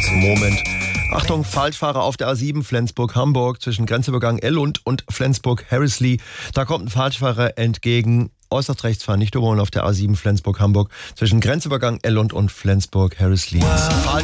Moment. Achtung, Falschfahrer auf der A7 Flensburg-Hamburg zwischen Grenzübergang Ellund und Flensburg-Harrisley. Da kommt ein Falschfahrer entgegen. Äußerst rechts fahren, nicht überholen auf der A7 Flensburg-Hamburg zwischen Grenzübergang Ellund und Flensburg-Harrisley.